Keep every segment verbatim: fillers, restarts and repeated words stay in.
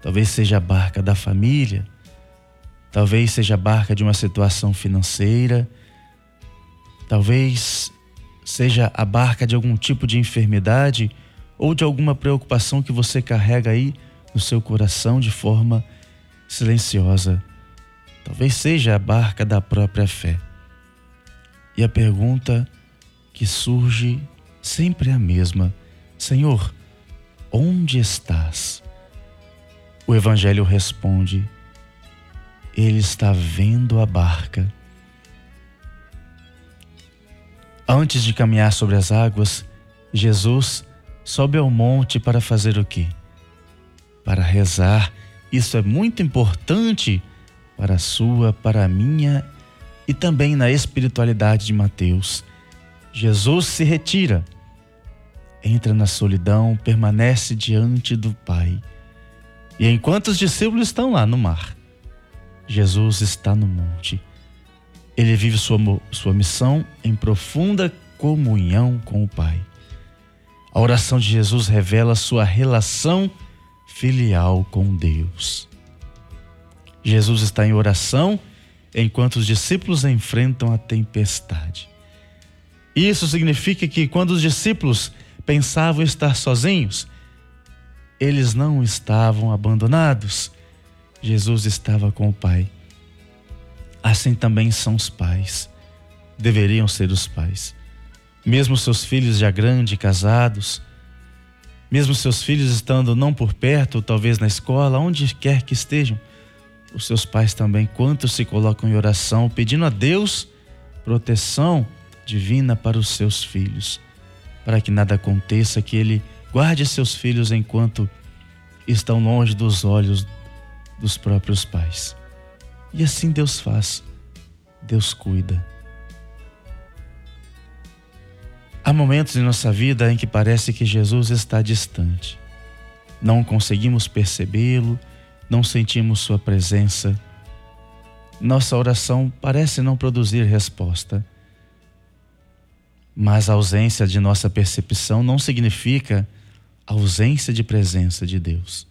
talvez seja a barca da família, talvez seja a barca de uma situação financeira, talvez seja a barca de algum tipo de enfermidade ou de alguma preocupação que você carrega aí no seu coração de forma silenciosa. Talvez seja a barca da própria fé. E a pergunta que surge sempre é a mesma: Senhor, onde estás? O Evangelho responde: Ele está vendo a barca. Antes de caminhar sobre as águas, Jesus sobe ao monte para fazer o quê? Para rezar. Isso é muito importante para a sua, para a minha e também na espiritualidade de Mateus. Jesus se retira, entra na solidão, permanece diante do Pai. E enquanto os discípulos estão lá no mar, Jesus está no monte. Ele vive sua, sua missão em profunda comunhão com o Pai. A oração de Jesus revela sua relação filial com Deus. Jesus está em oração enquanto os discípulos enfrentam a tempestade. Isso significa que quando os discípulos pensavam estar sozinhos, eles não estavam abandonados. Jesus estava com o Pai. Assim também são os pais. Deveriam ser os pais. Mesmo seus filhos já grandes, casados, mesmo seus filhos estando não por perto, ou talvez na escola, onde quer que estejam, os seus pais também, quantos se colocam em oração, pedindo a Deus proteção divina para os seus filhos, para que nada aconteça, que Ele guarde seus filhos enquanto estão longe dos olhos dos próprios pais. E assim Deus faz, Deus cuida. Há momentos em nossa vida em que parece que Jesus está distante. Não conseguimos percebê-lo, não sentimos sua presença. Nossa oração parece não produzir resposta. Mas a ausência de nossa percepção não significa a ausência de presença de Deus.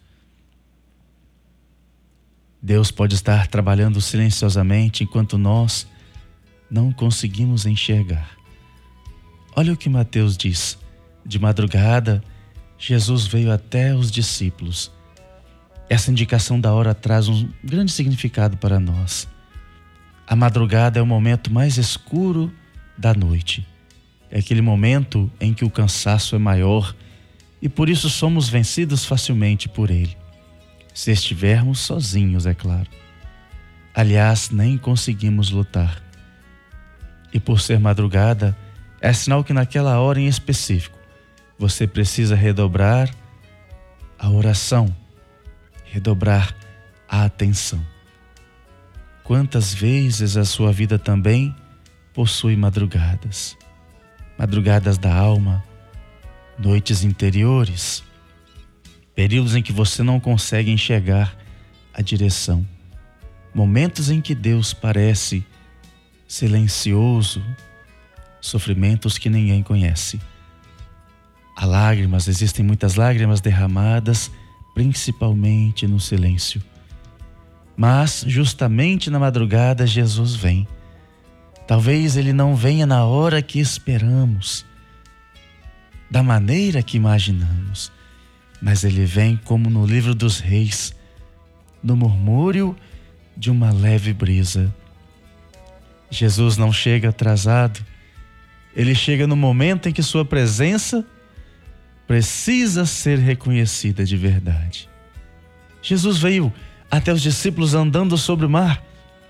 Deus pode estar trabalhando silenciosamente enquanto nós não conseguimos enxergar. Olha o que Mateus diz. De madrugada, Jesus veio até os discípulos. Essa indicação da hora traz um grande significado para nós. A madrugada é o momento mais escuro da noite. É aquele momento em que o cansaço é maior e por isso somos vencidos facilmente por ele. Se estivermos sozinhos, é claro. Aliás, nem conseguimos lutar. E por ser madrugada, é sinal que naquela hora em específico, você precisa redobrar a oração, redobrar a atenção. Quantas vezes a sua vida também possui madrugadas? Madrugadas da alma, noites interiores, períodos em que você não consegue enxergar a direção, momentos em que Deus parece silencioso, sofrimentos que ninguém conhece. Há lágrimas, existem muitas lágrimas derramadas, principalmente no silêncio. Mas justamente na madrugada Jesus vem. Talvez Ele não venha na hora que esperamos, da maneira que imaginamos, mas Ele vem como no livro dos reis, no murmúrio de uma leve brisa. Jesus não chega atrasado, Ele chega no momento em que sua presença precisa ser reconhecida de verdade. Jesus veio até os discípulos andando sobre o mar.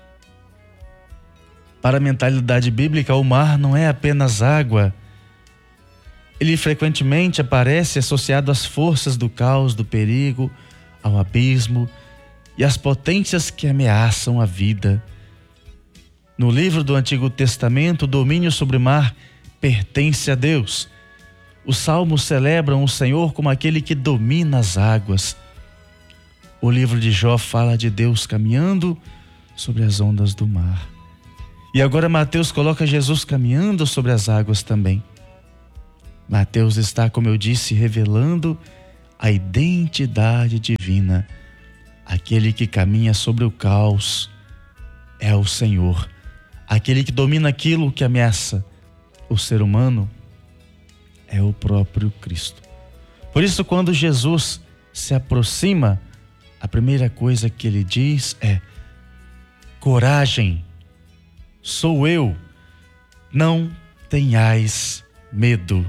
Para a mentalidade bíblica, o mar não é apenas água. Ele frequentemente aparece associado às forças do caos, do perigo, ao abismo e às potências que ameaçam a vida. No livro do Antigo Testamento, o domínio sobre o mar pertence a Deus. Os salmos celebram o Senhor como aquele que domina as águas. O livro de Jó fala de Deus caminhando sobre as ondas do mar. E agora Mateus coloca Jesus caminhando sobre as águas também. Mateus está, como eu disse, revelando a identidade divina Aquele que caminha sobre o caos é o Senhor. Aquele que domina aquilo que ameaça o ser humano é o próprio Cristo. Por isso, quando Jesus se aproxima, a primeira coisa que ele diz é: coragem, sou eu, não tenhais medo.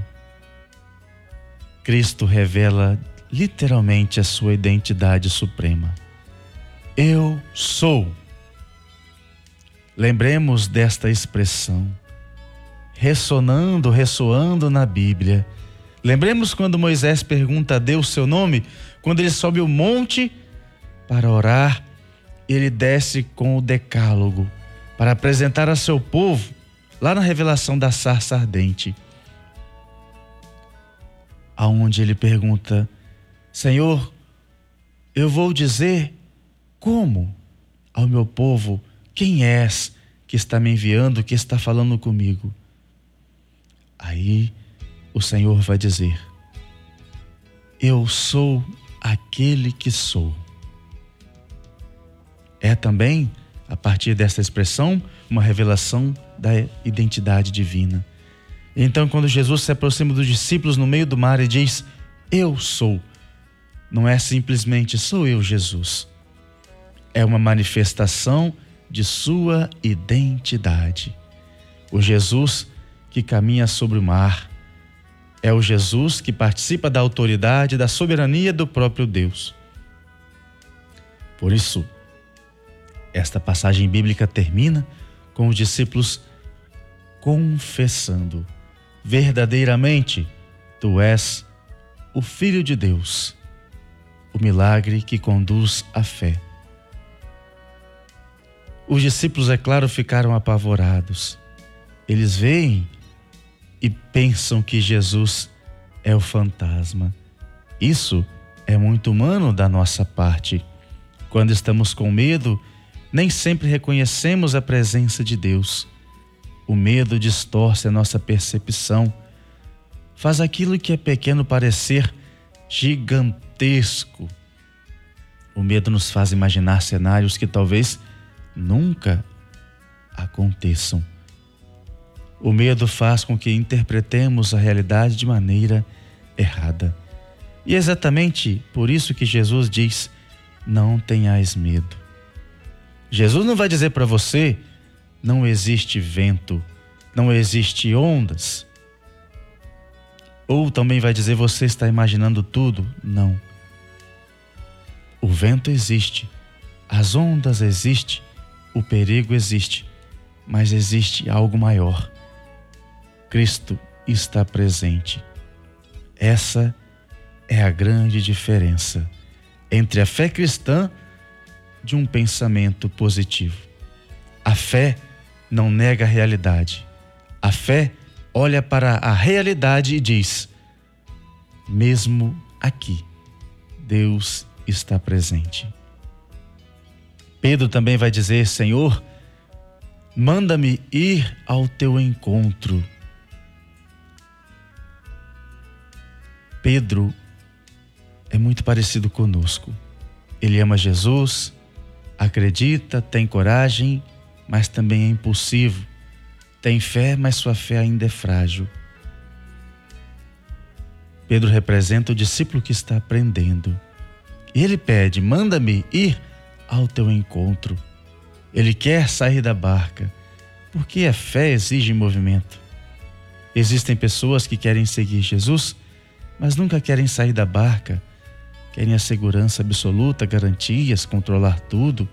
Cristo revela literalmente a sua identidade suprema. Eu sou. Lembremos desta expressão, ressonando, ressoando na Bíblia. Lembremos quando Moisés pergunta a Deus seu nome, quando ele sobe o monte para orar, ele desce com o decálogo para apresentar a seu povo, lá na revelação da sarça ardente, aonde ele pergunta: Senhor, eu vou dizer como ao meu povo quem és que está me enviando, que está falando comigo? Aí o Senhor vai dizer: eu sou aquele que sou. É também, a partir dessa expressão, uma revelação da identidade divina. Então, quando Jesus se aproxima dos discípulos no meio do mar e diz: eu sou, não é simplesmente sou eu, Jesus. É uma manifestação de sua identidade. O Jesus que caminha sobre o mar é o Jesus que participa da autoridade, da soberania do próprio Deus. Por isso, esta passagem bíblica termina com os discípulos confessando: verdadeiramente, tu és o Filho de Deus, o milagre que conduz à fé. Os discípulos, é claro, ficaram apavorados. Eles veem e pensam que Jesus é o fantasma. Isso é muito humano da nossa parte. Quando estamos com medo, nem sempre reconhecemos a presença de Deus. O medo distorce a nossa percepção, faz aquilo que é pequeno parecer gigantesco. O medo nos faz imaginar cenários que talvez nunca aconteçam. O medo faz com que interpretemos a realidade de maneira errada. E é exatamente por isso que Jesus diz: não tenhais medo. Jesus não vai dizer para você: não existe vento, não existe ondas. Ou também vai dizer: você está imaginando tudo. Não. O vento existe, as ondas existem, o perigo existe, mas existe algo maior. Cristo está presente. Essa é a grande diferença entre a fé cristã de um pensamento positivo. A fé não nega a realidade. A fé olha para a realidade e diz: mesmo aqui, Deus está presente. Pedro também vai dizer: Senhor, manda-me ir ao teu encontro. Pedro é muito parecido conosco. Ele ama Jesus, acredita, tem coragem, mas também é impulsivo. Tem fé, mas sua fé ainda é frágil. Pedro representa o discípulo que está aprendendo. Ele pede: manda-me ir ao teu encontro. Ele quer sair da barca, porque a fé exige movimento. Existem pessoas que querem seguir Jesus, mas nunca querem sair da barca. Querem a segurança absoluta, garantias, controlar tudo.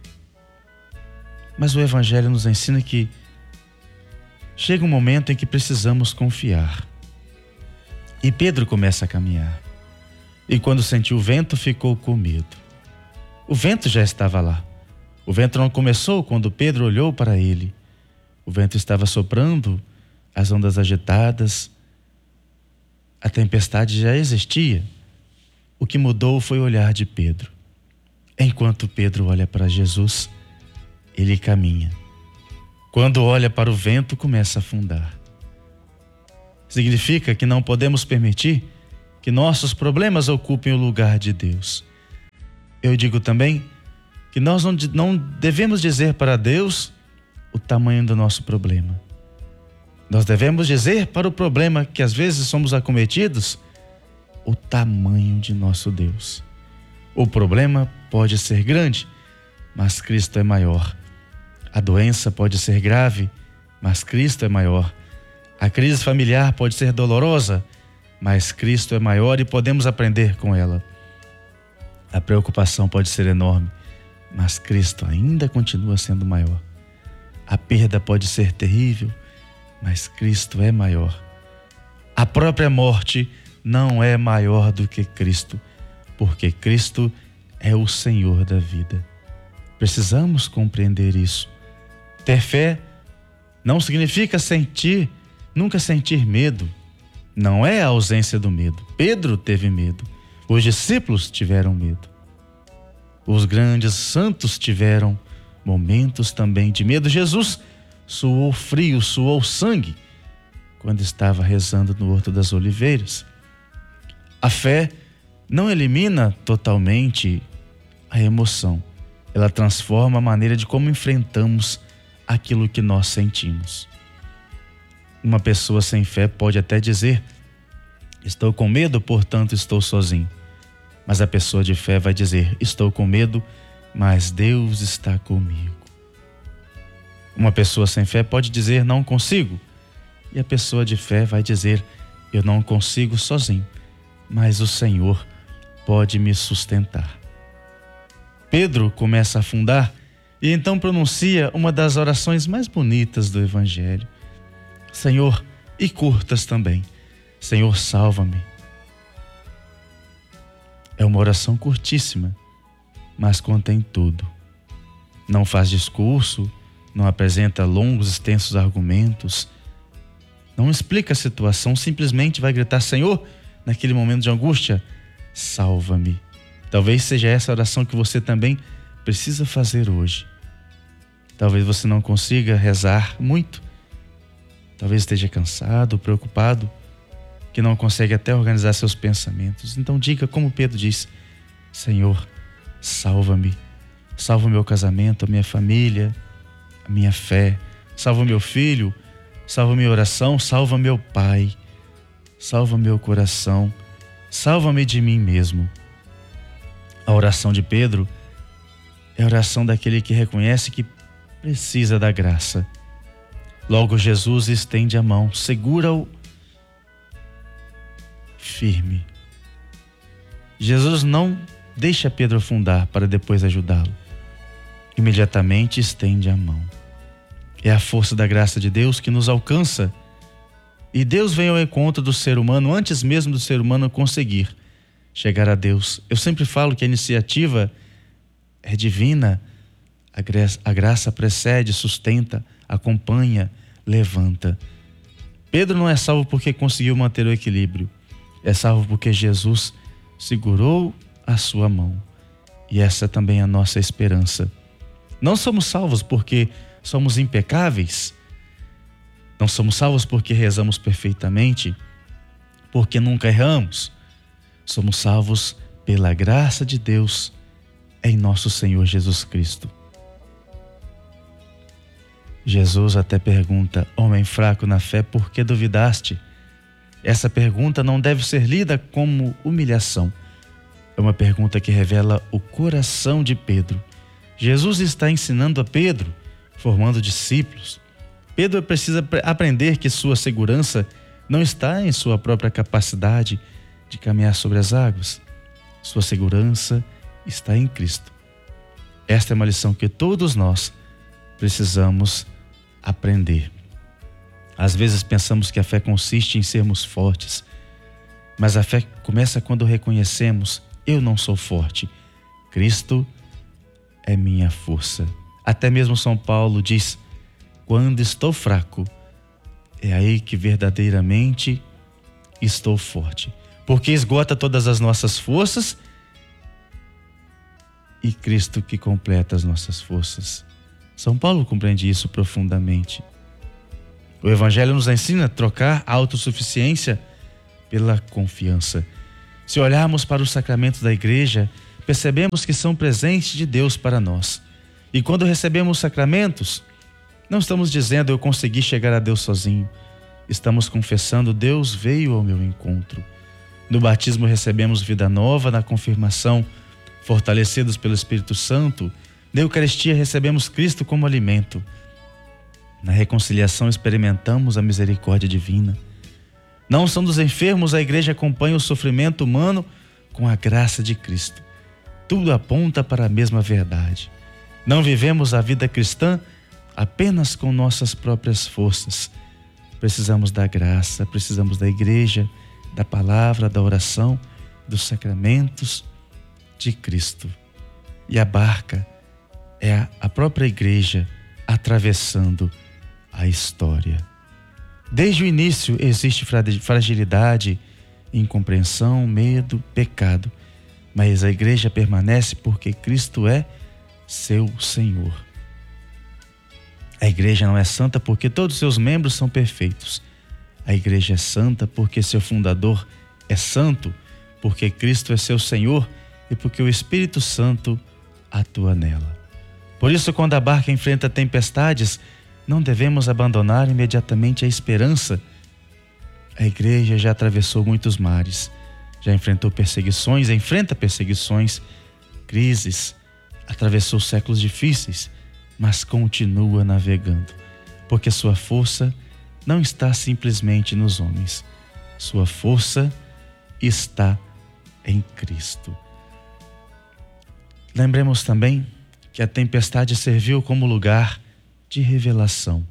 Mas o Evangelho nos ensina que chega um momento em que precisamos confiar. E Pedro começa a caminhar. E quando sentiu o vento, ficou com medo. O vento já estava lá. O vento não começou quando Pedro olhou para ele. O vento estava soprando, as ondas agitadas. A tempestade já existia. O que mudou foi o olhar de Pedro. Enquanto Pedro olha para Jesus, ele caminha. Quando olha para o vento, começa a afundar. Significa que não podemos permitir que nossos problemas ocupem o lugar de Deus. Eu digo também que nós não, não devemos dizer para Deus o tamanho do nosso problema. Nós devemos dizer para o problema que às vezes somos acometidos o tamanho de nosso Deus. O problema pode ser grande, mas Cristo é maior. A doença pode ser grave, mas Cristo é maior. A crise familiar pode ser dolorosa, mas Cristo é maior e podemos aprender com ela. A preocupação pode ser enorme, mas Cristo ainda continua sendo maior. A perda pode ser terrível, mas Cristo é maior. A própria morte não é maior do que Cristo, porque Cristo é o Senhor da vida. Precisamos compreender isso. Ter fé não significa sentir, nunca sentir medo. Não é a ausência do medo. Pedro teve medo. Os discípulos tiveram medo. Os grandes santos tiveram momentos também de medo. Jesus suou frio, suou sangue quando estava rezando no Horto das Oliveiras. A fé não elimina totalmente a emoção. Ela transforma a maneira de como enfrentamos aquilo que nós sentimos. Uma pessoa sem fé pode até dizer: estou com medo, portanto estou sozinho. Mas a pessoa de fé vai dizer: estou com medo, mas Deus está comigo. Uma pessoa sem fé pode dizer: não consigo. E a pessoa de fé vai dizer: eu não consigo sozinho, mas o Senhor pode me sustentar. Pedro começa a afundar e então pronuncia uma das orações mais bonitas do Evangelho. Senhor, e curtas também. Senhor, salva-me. É uma oração curtíssima, mas contém tudo. Não faz discurso, não apresenta longos, extensos argumentos, não explica a situação, simplesmente vai gritar: Senhor, naquele momento de angústia, salva-me. Talvez seja essa a oração que você também precisa fazer hoje. Talvez você não consiga rezar muito, talvez esteja cansado, preocupado, que não consegue até organizar seus pensamentos. Então diga como Pedro diz: Senhor, salva-me. Salva o meu casamento, a minha família, a minha fé. Salva o meu filho, salva a minha oração, salva meu pai. Salva meu coração, salva-me de mim mesmo. A oração de Pedro é a oração daquele que reconhece que precisa da graça. Logo Jesus estende a mão, segura-o firme. Jesus não deixa Pedro afundar para depois ajudá-lo. Imediatamente estende a mão. É a força da graça de Deus que nos alcança. E Deus vem ao encontro do ser humano antes mesmo do ser humano conseguir chegar a Deus. Eu sempre falo que a iniciativa é divina. A graça, a graça precede, sustenta, acompanha, levanta. Pedro não é salvo porque conseguiu manter o equilíbrio. É salvo porque Jesus segurou a sua mão. E essa também é a nossa esperança. Não somos salvos porque somos impecáveis. Não somos salvos porque rezamos perfeitamente, porque nunca erramos. Somos salvos pela graça de Deus em nosso Senhor Jesus Cristo. Jesus até pergunta: homem fraco na fé, por que duvidaste? Essa pergunta não deve ser lida como humilhação. É uma pergunta que revela o coração de Pedro. Jesus está ensinando a Pedro, formando discípulos. Pedro precisa aprender que sua segurança não está em sua própria capacidade de caminhar sobre as águas. Sua segurança está em Cristo. Esta é uma lição que todos nós precisamos aprender. Às vezes pensamos que a fé consiste em sermos fortes, mas a fé começa quando reconhecemos: eu não sou forte, Cristo é minha força. Até mesmo São Paulo diz: quando estou fraco, é aí que verdadeiramente estou forte. Porque esgota todas as nossas forças e Cristo que completa as nossas forças. São Paulo compreende isso profundamente. O Evangelho nos ensina a trocar a autossuficiência pela confiança. Se olharmos para os sacramentos da igreja, percebemos que são presentes de Deus para nós. E quando recebemos os sacramentos, não estamos dizendo eu consegui chegar a Deus sozinho. Estamos confessando Deus veio ao meu encontro. No batismo recebemos vida nova, na confirmação, fortalecidos pelo Espírito Santo. Na Eucaristia recebemos Cristo como alimento. Na reconciliação experimentamos a misericórdia divina. Na unção dos enfermos, a igreja acompanha o sofrimento humano com a graça de Cristo. Tudo aponta para a mesma verdade. Não vivemos a vida cristã apenas com nossas próprias forças. Precisamos da graça, precisamos da igreja, da palavra, da oração, dos sacramentos de Cristo. E a barca é a própria igreja atravessando a história. Desde o início existe fragilidade, incompreensão, medo, pecado, mas a igreja permanece porque Cristo é seu Senhor. A igreja não é santa porque todos seus membros são perfeitos. A igreja é santa porque seu fundador é santo, porque Cristo é seu Senhor e porque o Espírito Santo atua nela. Por isso, quando a barca enfrenta tempestades, não devemos abandonar imediatamente a esperança. A igreja já atravessou muitos mares, já enfrentou perseguições, enfrenta perseguições, crises, atravessou séculos difíceis, mas continua navegando, porque sua força não está simplesmente nos homens. Sua força está em Cristo. Lembremos também que a tempestade serviu como lugar de revelação.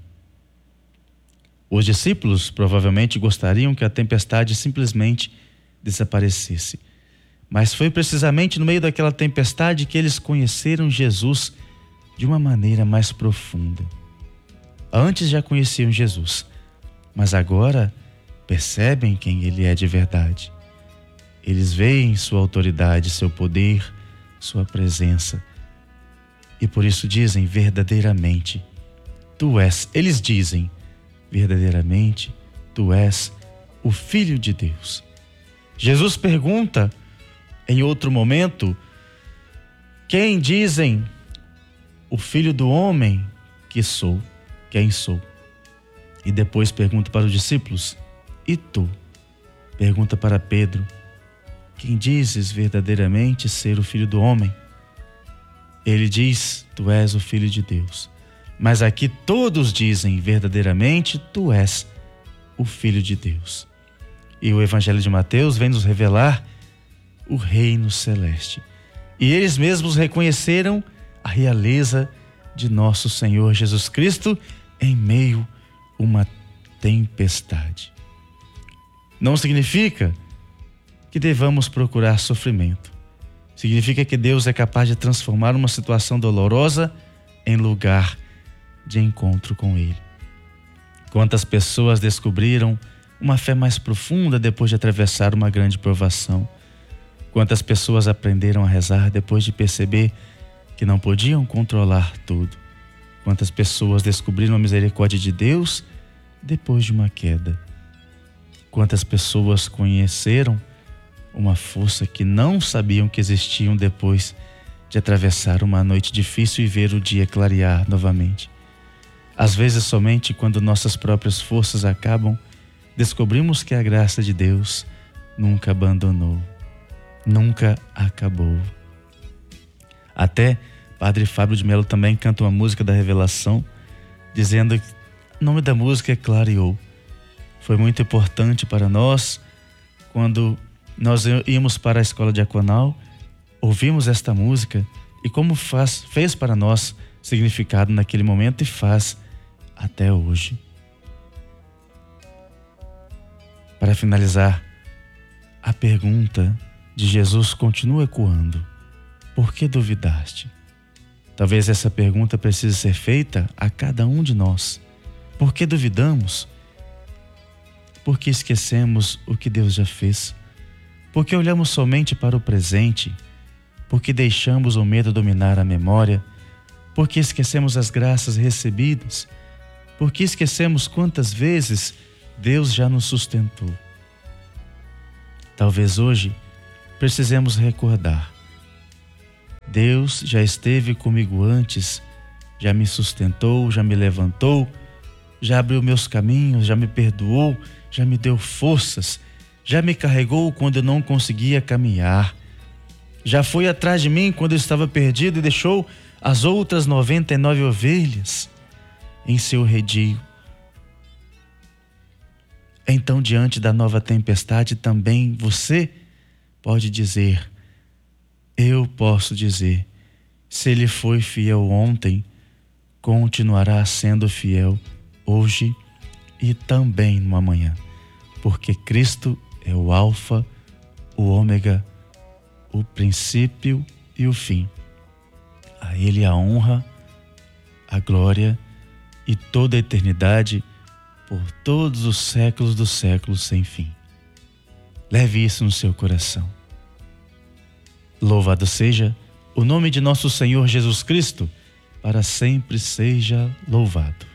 Os discípulos provavelmente gostariam que a tempestade simplesmente desaparecesse, mas foi precisamente no meio daquela tempestade que eles conheceram Jesus de uma maneira mais profunda. Antes já conheciam Jesus, mas agora percebem quem Ele é de verdade. Eles veem sua autoridade, seu poder, sua presença. E por isso dizem verdadeiramente, Tu és. Eles dizem verdadeiramente, Tu és o Filho de Deus. Jesus pergunta em outro momento, quem dizem o Filho do Homem que sou? Quem sou? E depois pergunta para os discípulos, e tu? Pergunta para Pedro, quem dizes verdadeiramente ser o Filho do Homem? Ele diz, tu és o Filho de Deus. Mas aqui todos dizem verdadeiramente, tu és o Filho de Deus. E o Evangelho de Mateus vem nos revelar o reino celeste. E eles mesmos reconheceram a realeza de nosso Senhor Jesus Cristo em meio a uma tempestade. Não significa que devamos procurar sofrimento. Significa que Deus é capaz de transformar uma situação dolorosa em lugar de encontro com Ele. Quantas pessoas descobriram uma fé mais profunda depois de atravessar uma grande provação? Quantas pessoas aprenderam a rezar depois de perceber que não podiam controlar tudo? Quantas pessoas descobriram a misericórdia de Deus depois de uma queda? Quantas pessoas conheceram uma força que não sabiam que existiam depois de atravessar uma noite difícil e ver o dia clarear novamente? Às vezes, somente quando nossas próprias forças acabam, descobrimos que a graça de Deus nunca abandonou, nunca acabou. Até Padre Fábio de Mello também canta uma música da Revelação, dizendo que o nome da música é Clareou. Foi muito importante para nós quando nós íamos para a escola diaconal, ouvimos esta música e como faz, fez para nós significado naquele momento e faz até hoje. Para finalizar, a pergunta de Jesus continua ecoando. Por que duvidaste? Talvez essa pergunta precise ser feita a cada um de nós. Por que duvidamos? Por que esquecemos o que Deus já fez? Por que olhamos somente para o presente? Por que deixamos o medo dominar a memória? Por que esquecemos as graças recebidas? Por que esquecemos quantas vezes Deus já nos sustentou? Talvez hoje precisemos recordar Deus já esteve comigo antes, já me sustentou, já me levantou, já abriu meus caminhos, já me perdoou, já me deu forças, já me carregou quando eu não conseguia caminhar, já foi atrás de mim quando eu estava perdido e deixou as outras noventa e nove ovelhas em seu redil. Então, diante da nova tempestade, também você pode dizer, eu posso dizer, se ele foi fiel ontem, continuará sendo fiel hoje e também no amanhã, porque Cristo é o alfa, o ômega, o princípio e o fim. A Ele a honra, a glória e toda a eternidade por todos os séculos dos séculos sem fim. Leve isso no seu coração. Louvado seja o nome de nosso Senhor Jesus Cristo, para sempre seja louvado.